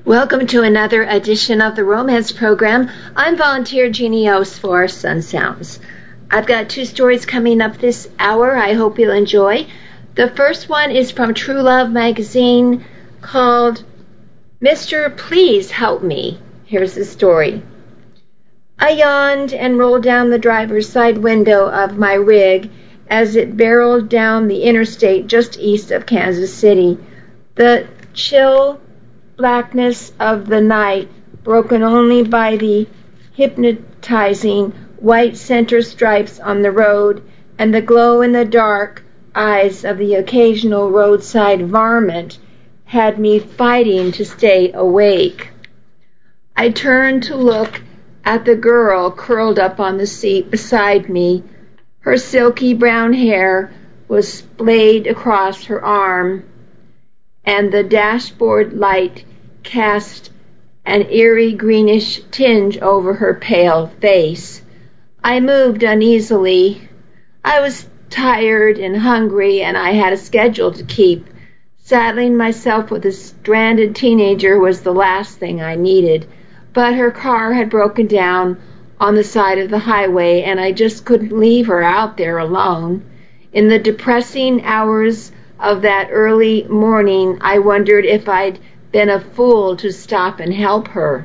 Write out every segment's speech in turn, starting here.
Welcome to another edition of the Romance Program. I'm volunteer Jeannie Ost for Sun Sounds. I've got two stories coming up this hour I hope you'll enjoy. The first one is from True Love magazine called Mr. Please Help Me. Here's the story. I yawned and rolled down the driver's side window of my rig as it barreled down the interstate just east of Kansas City. The chill blackness of the night, broken only by the hypnotizing white center stripes on the road and the glow-in-the-dark eyes of the occasional roadside varmint, had me fighting to stay awake. I turned to look at the girl curled up on the seat beside me. Her silky brown hair was splayed across her arm, and the dashboard light cast an eerie greenish tinge over her pale face. I moved uneasily. I was tired and hungry, and I had a schedule to keep. Saddling myself with a stranded teenager was the last thing I needed, but her car had broken down on the side of the highway, and I just couldn't leave her out there alone. In the depressing hours of that early morning, I wondered if I'd been a fool to stop and help her.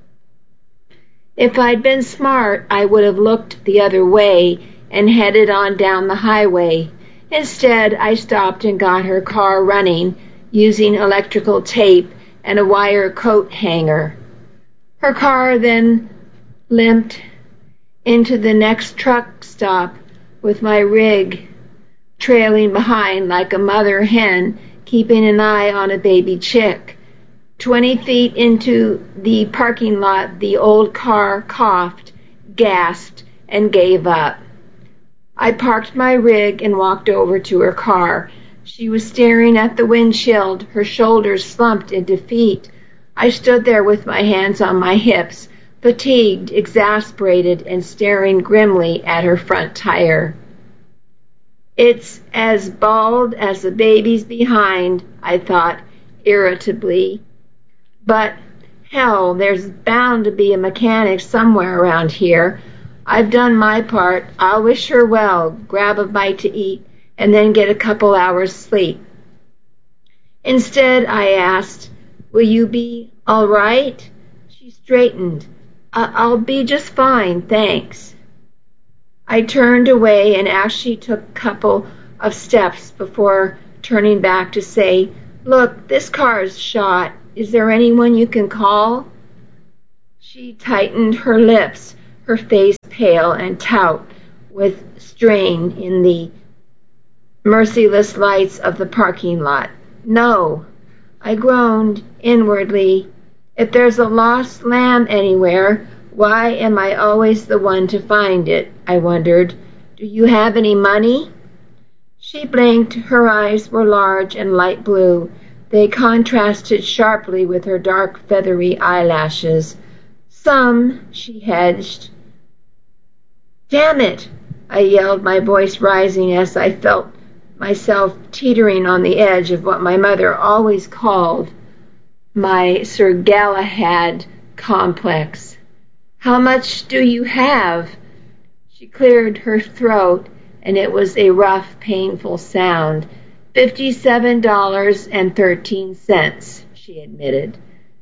If I'd been smart, I would have looked the other way and headed on down the highway. Instead, I stopped and got her car running, using electrical tape and a wire coat hanger. Her car then limped into the next truck stop with my rig trailing behind like a mother hen keeping an eye on a baby chick. 20 feet into the parking lot, the old car coughed, gasped, and gave up. I parked my rig and walked over to her car. She was staring at the windshield, her shoulders slumped in defeat. I stood there with my hands on my hips, fatigued, exasperated, and staring grimly at her front tire. It's as bald as the baby's behind, I thought irritably. But hell, there's bound to be a mechanic somewhere around here. I've done my part. I'll wish her well, grab a bite to eat, and then get a couple hours sleep. Instead, I asked, "Will you be all right?" She straightened. I'll be just fine, thanks." I turned away and actually took a couple of steps before turning back to say, "Look, this car's shot. Is there anyone you can call?" She tightened her lips, her face pale and taut with strain in the merciless lights of the parking lot. "No." I groaned inwardly. If there's a lost lamb anywhere, why am I always the one to find it? I wondered. "Do you have any money?" She blinked. Her eyes were large and light blue. They contrasted sharply with her dark, feathery eyelashes. "Some," she hedged. "Damn it!" I yelled, my voice rising as I felt myself teetering on the edge of what my mother always called my Sir Galahad complex. "How much do you have?" She cleared her throat, and it was a rough, painful sound. $57.13, she admitted.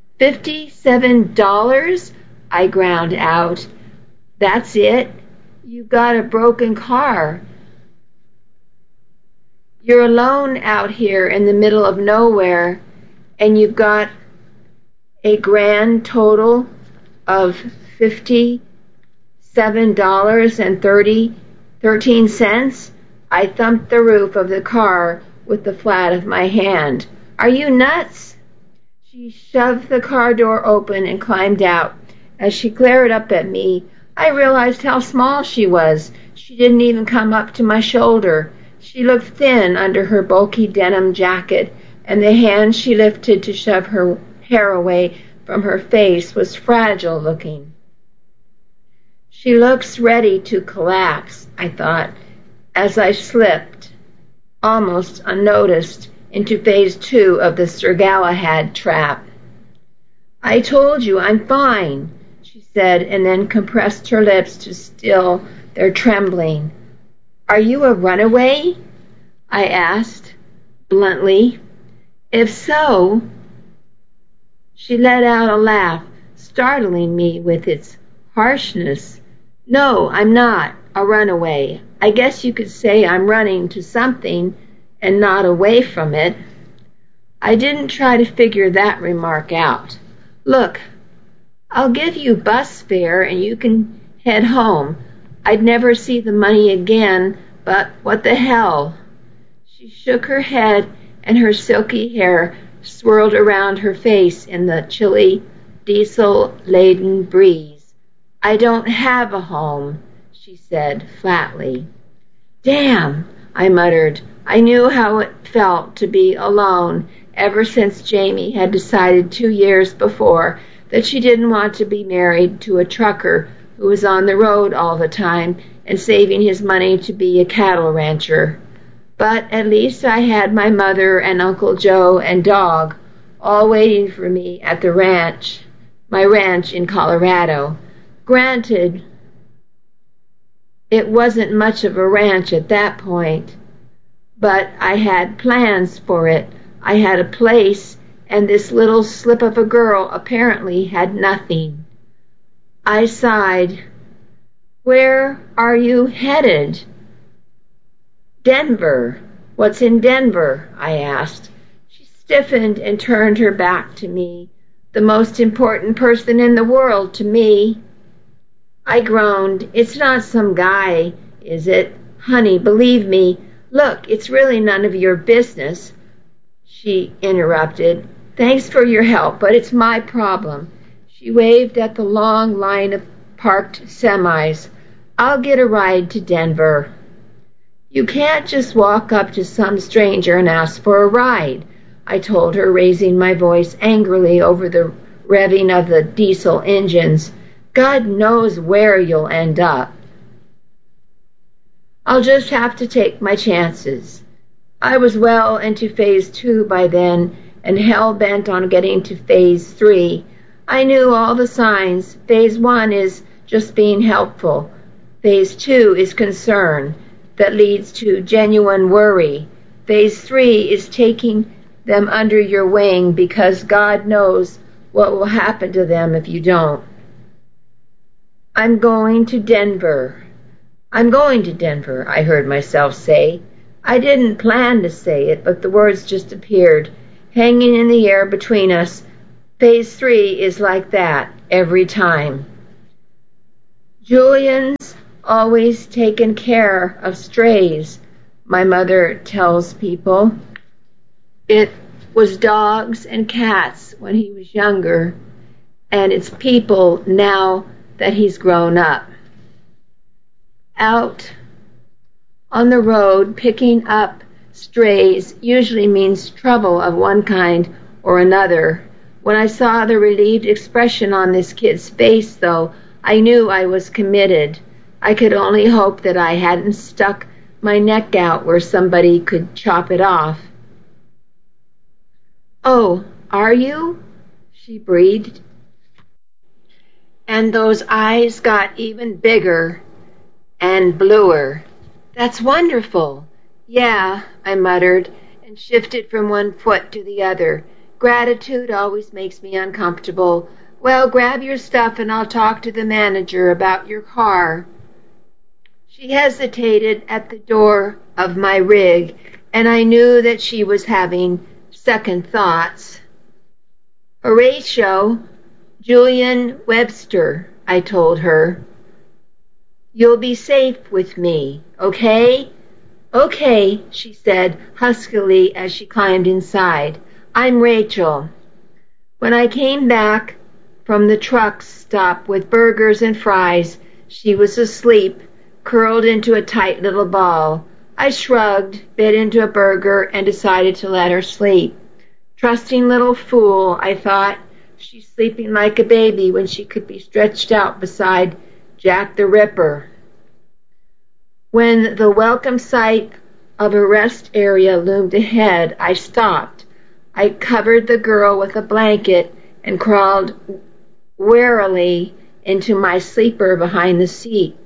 $57? I ground out. "That's it? You've got a broken car. You're alone out here in the middle of nowhere, and you've got a grand total of $57.13. I thumped the roof of the car with the flat of my hand. "Are you nuts?" She shoved the car door open and climbed out. As she glared up at me, I realized how small she was. She didn't even come up to my shoulder. She looked thin under her bulky denim jacket, and the hand she lifted to shove her hair away from her face was fragile looking. She looks ready to collapse, I thought, as I slipped, almost unnoticed, into phase 2 of the Sir Galahad trap. I told you I'm fine, she said, and then compressed her lips to still their trembling. Are you a runaway? I asked, bluntly. If so, she let out a laugh, startling me with its harshness. No, I'm not a runaway. I guess you could say I'm running to something and not away from it. I didn't try to figure that remark out. Look, I'll give you bus fare and you can head home. I'd never see the money again, but what the hell? She shook her head and her silky hair swirled around her face in the chilly, diesel-laden breeze. I don't have a home, she said flatly. Damn, I muttered. I knew how it felt to be alone ever since Jamie had decided 2 years before that she didn't want to be married to a trucker who was on the road all the time and saving his money to be a cattle rancher. But at least I had my mother and Uncle Joe and dog all waiting for me at the ranch, my ranch in Colorado. Granted, it wasn't much of a ranch at that point, but I had plans for it. I had a place, and this little slip of a girl apparently had nothing. I sighed. Where are you headed? Denver. What's in Denver? I asked. She stiffened and turned her back to me. The most important person in the world to me. I groaned. It's not some guy, is it? Honey, believe me. Look, it's really none of your business. She interrupted. Thanks for your help, but it's my problem. She waved at the long line of parked semis. I'll get a ride to Denver. You can't just walk up to some stranger and ask for a ride, I told her, raising my voice angrily over the revving of the diesel engines. God knows where you'll end up. I'll just have to take my chances. I was well into phase 2 by then and hell-bent on getting to phase 3. I knew all the signs. Phase 1 is just being helpful. Phase 2 is concern that leads to genuine worry. Phase 3 is taking them under your wing because God knows what will happen to them if you don't. I'm going to Denver. I'm going to Denver, I heard myself say. I didn't plan to say it, but the words just appeared, hanging in the air between us. Phase 3 is like that every time. Julian's always taken care of strays, my mother tells people. It was dogs and cats when he was younger, and it's people now that he's grown up. Out on the road, picking up strays usually means trouble of one kind or another. When I saw the relieved expression on this kid's face, though, I knew I was committed. I could only hope that I hadn't stuck my neck out where somebody could chop it off. Oh, are you? She breathed. And those eyes got even bigger and bluer. That's wonderful. Yeah, I muttered, and shifted from one foot to the other. Gratitude always makes me uncomfortable. Well, grab your stuff and I'll talk to the manager about your car. She hesitated at the door of my rig, and I knew that she was having second thoughts. Horatio, Julian Webster, I told her. You'll be safe with me, okay? Okay, she said huskily as she climbed inside. I'm Rachel. When I came back from the truck stop with burgers and fries, she was asleep, curled into a tight little ball. I shrugged, bit into a burger, and decided to let her sleep. Trusting little fool, I thought. She's sleeping like a baby when she could be stretched out beside Jack the Ripper. When the welcome sight of a rest area loomed ahead, I stopped. I covered the girl with a blanket and crawled warily into my sleeper behind the seat.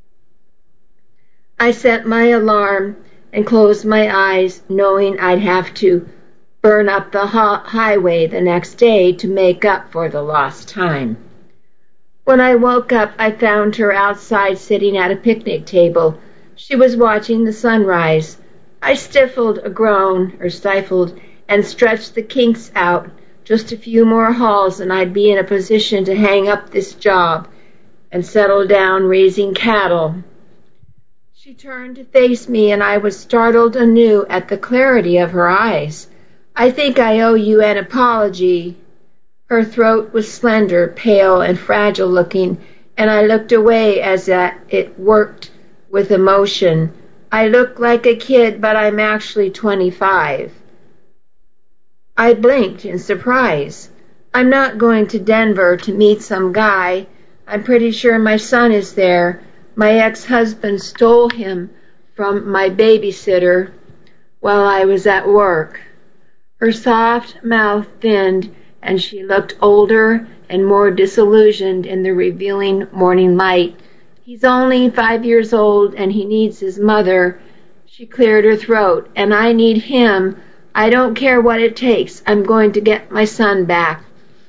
I set my alarm and closed my eyes, knowing I'd have to burn up the highway the next day to make up for the lost time. When I woke up, I found her outside sitting at a picnic table. She was watching the sunrise. I stifled, and stretched the kinks out. Just a few more hauls and I'd be in a position to hang up this job and settle down raising cattle. She turned to face me, and I was startled anew at the clarity of her eyes. I think I owe you an apology. Her throat was slender, pale, and fragile looking, and I looked away as it worked with emotion. I look like a kid, but I'm actually 25. I blinked in surprise. I'm not going to Denver to meet some guy. I'm pretty sure my son is there. My ex-husband stole him from my babysitter while I was at work. Her soft mouth thinned, and she looked older and more disillusioned in the revealing morning light. He's only 5 years old, and he needs his mother. She cleared her throat. And I need him. I don't care what it takes. I'm going to get my son back.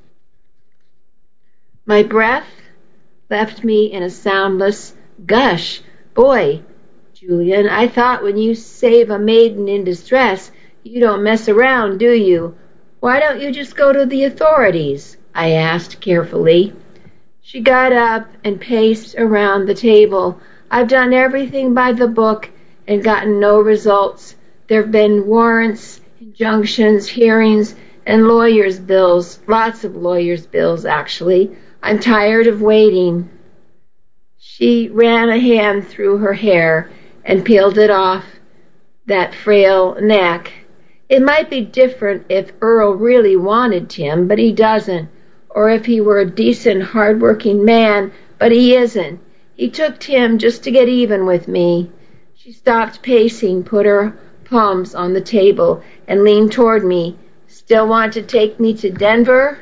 My breath left me in a soundless gush. Boy, Julian, I thought when you save a maiden in distress, you don't mess around, do you? Why don't you just go to the authorities? I asked carefully. She got up and paced around the table. I've done everything by the book and gotten no results. There have been warrants, injunctions, hearings, and lawyers' bills. Lots of lawyers' bills, actually. I'm tired of waiting. She ran a hand through her hair and peeled it off that frail neck. It might be different if Earl really wanted Tim, but he doesn't. Or if he were a decent, hard-working man, but he isn't. He took Tim just to get even with me. She stopped pacing, put her palms on the table, and leaned toward me. Still want to take me to Denver?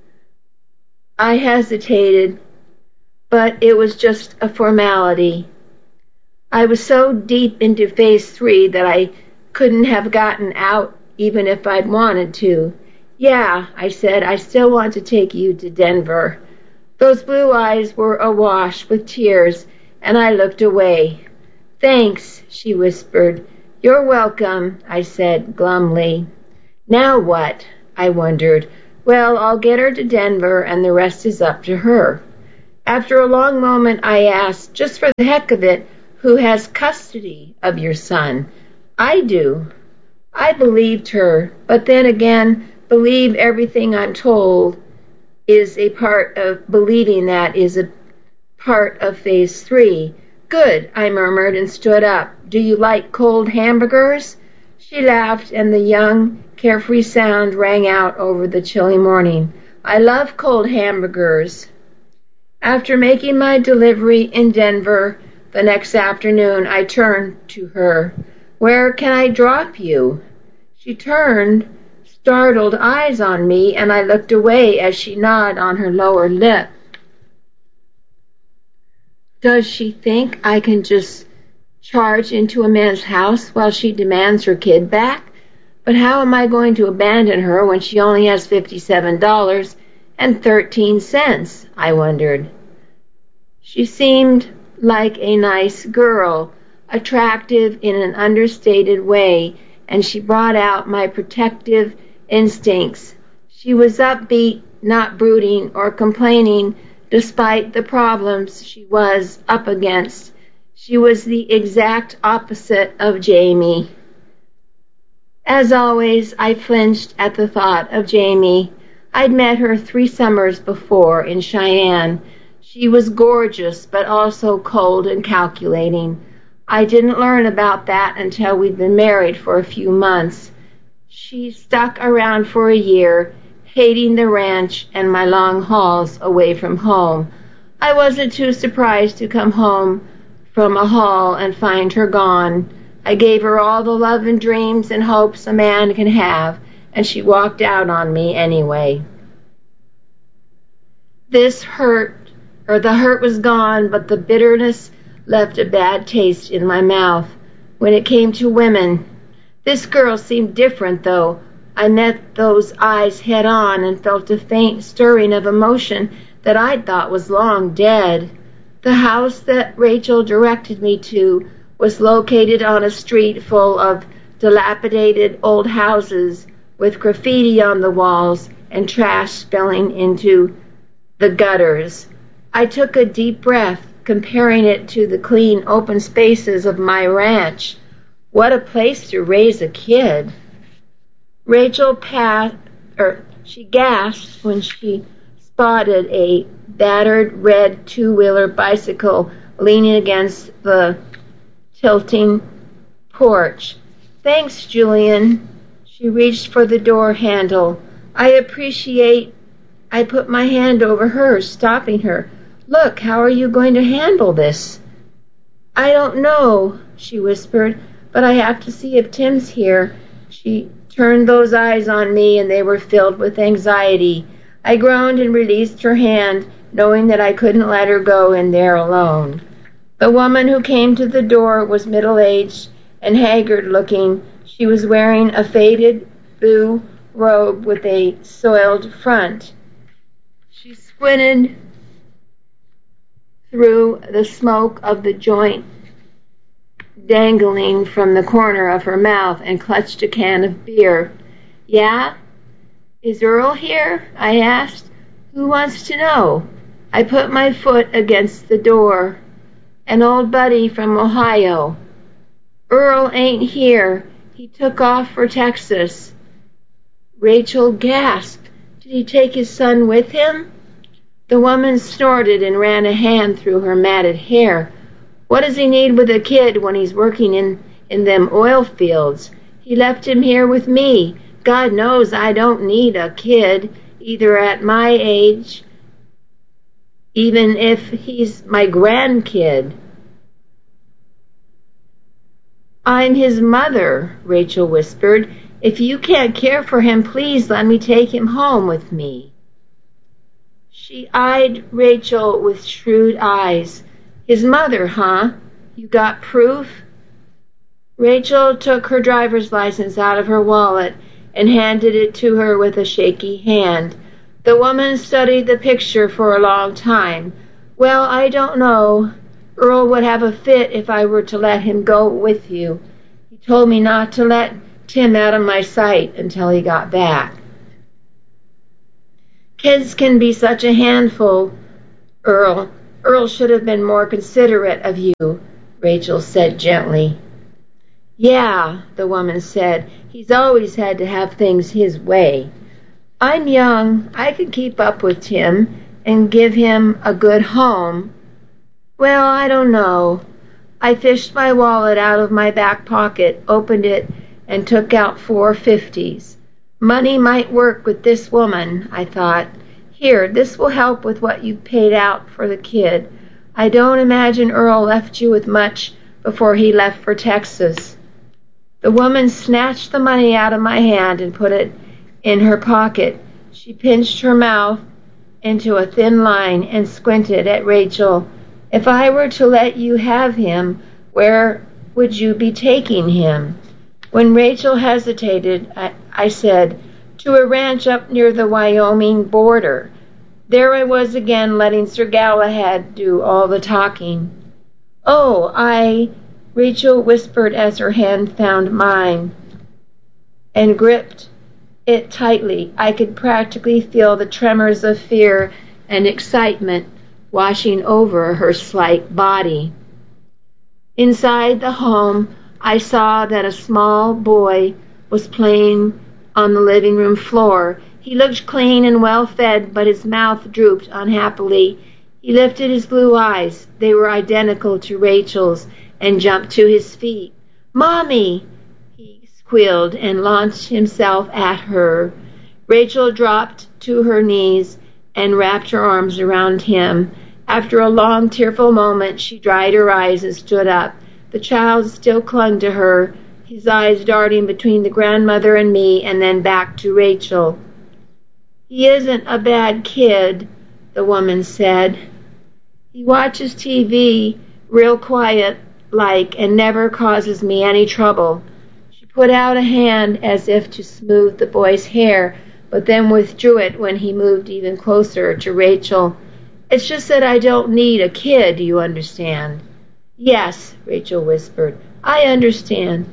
I hesitated, but it was just a formality. I was so deep into phase 3 that I couldn't have gotten out even if I'd wanted to. Yeah, I said, I still want to take you to Denver. Those blue eyes were awash with tears, and I looked away. Thanks, she whispered. You're welcome, I said glumly. Now what? I wondered. Well, I'll get her to Denver, and the rest is up to her. After a long moment, I asked, just for the heck of it, who has custody of your son? I do. I believed her, but then again, believe everything I'm told is a part of believing that is a part of phase 3. Good, I murmured and stood up. Do you like cold hamburgers? She laughed, and the young, carefree sound rang out over the chilly morning. I love cold hamburgers. After making my delivery in Denver the next afternoon, I turned to her. Where can I drop you? She turned startled eyes on me, and I looked away as she gnawed on her lower lip. Does she think I can just charge into a man's house while she demands her kid back? But how am I going to abandon her when she only has $57.13? I wondered. She seemed like a nice girl, attractive in an understated way, and she brought out my protective instincts. She was upbeat, not brooding or complaining, despite the problems she was up against. She was the exact opposite of Jamie. As always, I flinched at the thought of Jamie. I'd met her 3 summers before in Cheyenne. She was gorgeous, but also cold and calculating. I didn't learn about that until we'd been married for a few months. She stuck around for a year, hating the ranch and my long hauls away from home. I wasn't too surprised to come home from a haul and find her gone. I gave her all the love and dreams and hopes a man can have, and she walked out on me anyway. The hurt was gone, but the bitterness left a bad taste in my mouth. When it came to women, this girl seemed different, though. I met those eyes head on and felt a faint stirring of emotion that I'd thought was long dead. The house that Rachel directed me to was located on a street full of dilapidated old houses with graffiti on the walls and trash spilling into the gutters. I took a deep breath, comparing it to the clean, open spaces of my ranch. What a place to raise a kid. Rachel she gasped when she spotted a battered red two-wheeler bicycle leaning against the tilting porch. Thanks, Julian. She reached for the door handle. I put my hand over hers, stopping her. Look, how are you going to handle this? I don't know, she whispered, but I have to see if Tim's here. She turned those eyes on me, and they were filled with anxiety. I groaned and released her hand, knowing that I couldn't let her go in there alone. The woman who came to the door was middle-aged and haggard-looking. She was wearing a faded blue robe with a soiled front. She squinted through the smoke of the joint dangling from the corner of her mouth and clutched a can of beer. Yeah? Is Earl here? I asked. Who wants to know? I put my foot against the door. An old buddy from Ohio. Earl ain't here. He took off for Texas. Rachel gasped. Did he take his son with him? The woman snorted and ran a hand through her matted hair. What does he need with a kid when he's working in them oil fields? He left him here with me. God knows I don't need a kid, either at my age, even if he's my grandkid. I'm his mother, Rachel whispered. If you can't care for him, please let me take him home with me. She eyed Rachel with shrewd eyes. His mother, huh? You got proof? Rachel took her driver's license out of her wallet and handed it to her with a shaky hand. The woman studied the picture for a long time. Well, I don't know. Earl would have a fit if I were to let him go with you. He told me not to let Tim out of my sight until he got back. Kids can be such a handful, Earl. Earl should have been more considerate of you, Rachel said gently. Yeah, the woman said. He's always had to have things his way. I'm young. I can keep up with Tim and give him a good home. Well, I don't know. I fished my wallet out of my back pocket, opened it, and took out 4 50s. Money might work with this woman, I thought. Here, this will help with what you paid out for the kid. I don't imagine Earl left you with much before he left for Texas. The woman snatched the money out of my hand and put it in her pocket. She pinched her mouth into a thin line and squinted at Rachel. If I were to let you have him, where would you be taking him? When Rachel hesitated, I said, to a ranch up near the Wyoming border. There I was again, letting Sir Galahad do all the talking. Rachel whispered as her hand found mine and gripped it tightly. I could practically feel the tremors of fear and excitement washing over her slight body. Inside the home, I saw that a small boy was playing on the living room floor. He looked clean and well-fed, but his mouth drooped unhappily. He lifted his blue eyes, they were identical to Rachel's, and jumped to his feet. Mommy! He squealed and launched himself at her. Rachel dropped to her knees and wrapped her arms around him. After a long, tearful moment, she dried her eyes and stood up. The child still clung to her, his eyes darting between the grandmother and me and then back to Rachel. He isn't a bad kid, the woman said. He watches TV real quiet like and never causes me any trouble. She put out a hand as if to smooth the boy's hair, but then withdrew it when he moved even closer to Rachel. It's just that I don't need a kid, you understand? Yes, Rachel whispered. I understand.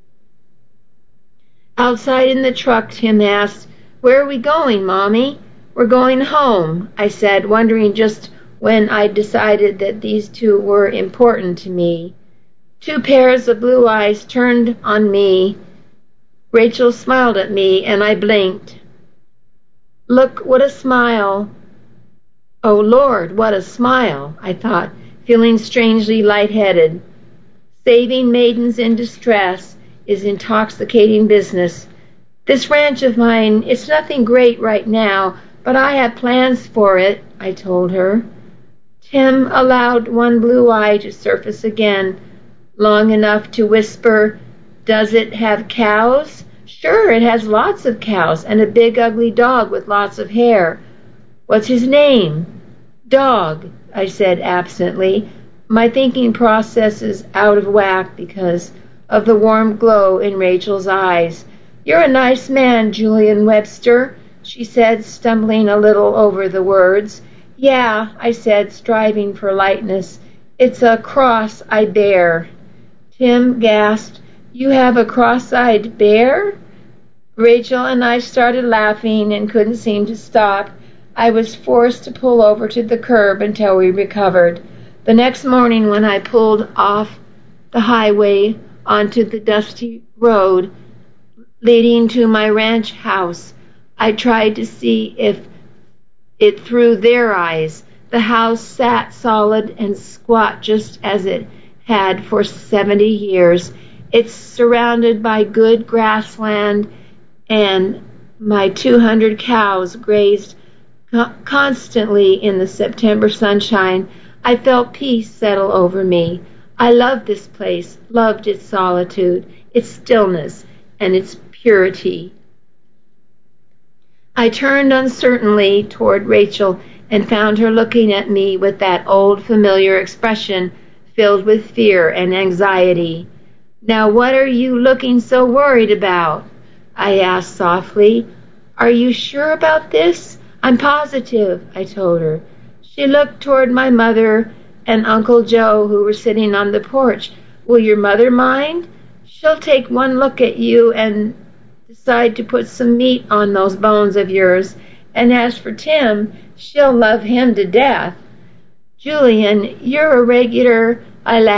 Outside in the truck, Tim asked, Where are we going, Mommy? We're going home, I said, wondering just when I decided that these two were important to me. Two pairs of blue eyes turned on me. Rachel smiled at me, and I blinked. Look, what a smile. Oh, Lord, what a smile, I thought, feeling strangely lightheaded. Saving maidens in distress is intoxicating business. This ranch of mine, it's nothing great right now, but I have plans for it, I told her. Tim allowed one blue eye to surface again, long enough to whisper, Does it have cows? Sure, it has lots of cows, and a big ugly dog with lots of hair. What's his name? Dog, I said absently, my thinking process is out of whack because of the warm glow in Rachel's eyes. You're a nice man, Julian Webster, she said, stumbling a little over the words. Yeah, I said, striving for lightness. It's a cross I bear. Tim gasped, You have a cross-eyed bear? Rachel and I started laughing and couldn't seem to stop. I was forced to pull over to the curb until we recovered. The next morning when I pulled off the highway onto the dusty road leading to my ranch house, I tried to see if it through their eyes. The house sat solid and squat just as it had for 70 years. It's surrounded by good grassland, and my 200 cows grazed constantly in the September sunshine. I felt peace settle over me. I loved this place, loved its solitude, its stillness, and its purity. I turned uncertainly toward Rachel and found her looking at me with that old familiar expression filled with fear and anxiety. Now what are you looking so worried about? I asked softly. Are you sure about this? I'm positive, I told her. She looked toward my mother and Uncle Joe, who were sitting on the porch. Will your mother mind? She'll take one look at you and decide to put some meat on those bones of yours. And as for Tim, she'll love him to death. Julian, you're a regular, I laughed.